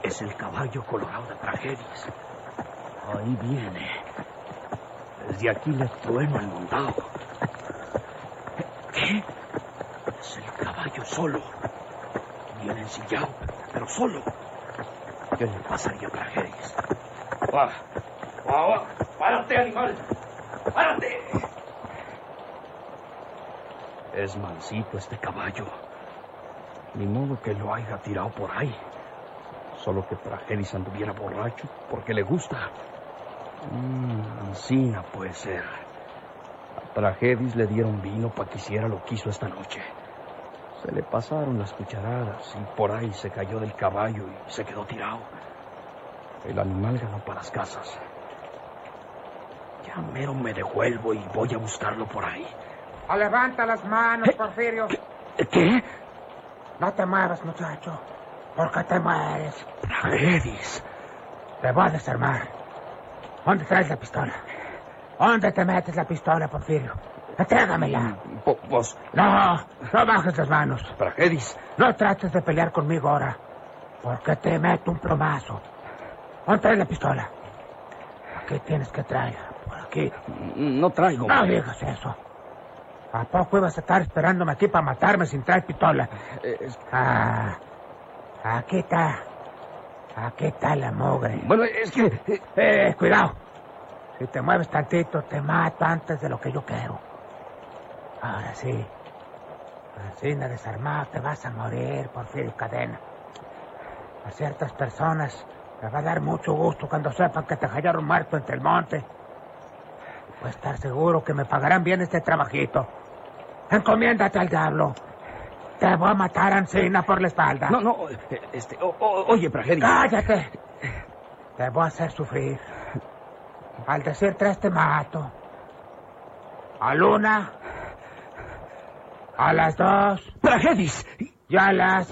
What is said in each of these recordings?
Es el caballo colorado de Tragedias. Ahí viene. Desde aquí le trueno el mondado. ¿Qué? Es el caballo solo. Viene ensillado, pero solo. ¿Qué le pasaría a Tragedias? ¡Párate, animal! ¡Párate! Es mansito este caballo. Ni modo que lo haya tirado por ahí. Solo que Tragedias anduviera borracho porque le gusta. Ansina puede ser. A Tragedias le dieron vino para que hiciera lo que hizo esta noche. Se le pasaron las cucharadas y por ahí se cayó del caballo y se quedó tirado. El animal ganó para las casas. Ya mero me devuelvo y voy a buscarlo por ahí. Levanta las manos, Porfirio. ¿Qué? No te muevas, muchacho, porque te mueres. Tragedias. Te voy a desarmar. ¿Dónde traes la pistola? ¿Dónde te metes la pistola, Porfirio? Entrégamela. Vos. No bajes las manos. Tragedias. No trates de pelear conmigo ahora, porque te meto un plomazo. ¿Dónde traes la pistola? Aquí tienes que traerla, por aquí. No traigo. No digas eso. ¿A poco ibas a estar esperándome aquí para matarme sin traer pistola? Aquí está. Aquí está la mugre. Bueno, es que... Cuidado. Si te mueves tantito, te mato antes de lo que yo quiero. Ahora sí. Así desarmado te vas a morir, Porfirio Cadena. A ciertas personas les va a dar mucho gusto cuando sepan que te hallaron muerto entre el monte. Puedes estar seguro que me pagarán bien este trabajito. Encomiéndate al diablo. Te voy a matar ansina por la espalda. No, oye, Tragedias. ¡Cállate! Te voy a hacer sufrir. Al decir tres te mato. A la 1, a las 2... Tragedias. Y a las...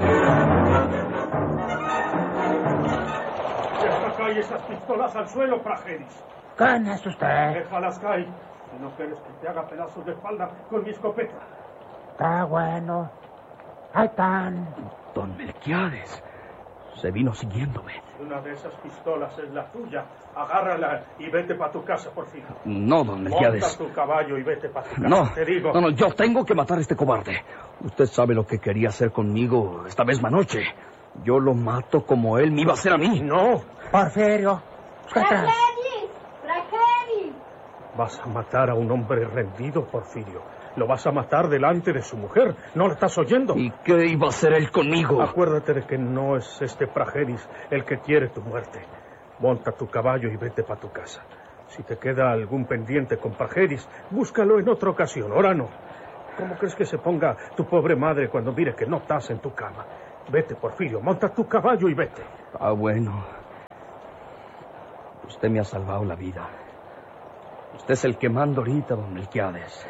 Deja caer esas pistolas al suelo, Tragedias. ¿Quién es usted? Déjalas caer. Si no quieres que te haga pedazos de espalda con mi escopeta. Está bueno. Ahí están. Don Melquiades. Se vino siguiéndome. Una de esas pistolas es la tuya. Agárrala y vete para tu casa, por fin. No, don Melquiades. Monta tu caballo y vete para tu casa. No, te digo. No, yo tengo que matar a este cobarde. Usted sabe lo que quería hacer conmigo esta misma noche. Yo lo mato como él me iba a hacer a mí. No. Porfirio. ¡Tragedias! Vas a matar a un hombre rendido, Porfirio. Lo vas a matar delante de su mujer. ¿No lo estás oyendo? ¿Y qué iba a hacer él conmigo? Acuérdate de que no es este Tragedias el que quiere tu muerte. Monta tu caballo y vete para tu casa. Si te queda algún pendiente con Tragedias, búscalo en otra ocasión. Ahora no. ¿Cómo crees que se ponga tu pobre madre cuando mire que no estás en tu cama? Vete, Porfirio, monta tu caballo y vete. Bueno. Usted me ha salvado la vida. Usted es el que manda ahorita, don Melquiades.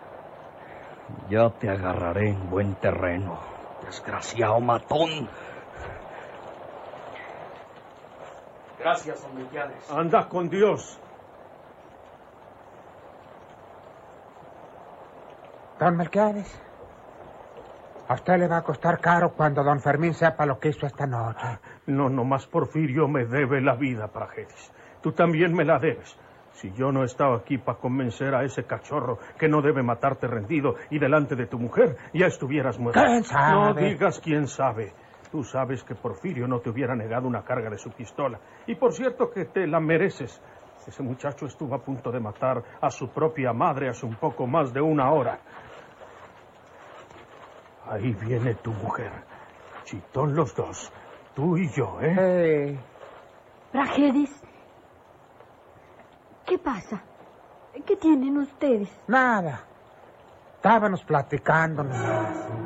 Ya te agarraré en buen terreno, desgraciado matón. Gracias, don Melquiades. Anda con Dios. Don Melquiades, a usted le va a costar caro cuando don Fermín sepa lo que hizo esta noche. No, nomás Porfirio me debe la vida, Tragedias. Tú también me la debes. Si yo no estaba aquí para convencer a ese cachorro que no debe matarte rendido y delante de tu mujer, ya estuvieras muerto. ¿Quién sabe? No digas quién sabe. Tú sabes que Porfirio no te hubiera negado una carga de su pistola. Y por cierto que te la mereces. Ese muchacho estuvo a punto de matar a su propia madre hace un poco más de 1 hora. Ahí viene tu mujer. Chitón los dos. Tú y yo, ¿eh? Tragedias. ¿Qué pasa? ¿Qué tienen ustedes? Nada. Estábamos platicando nomás.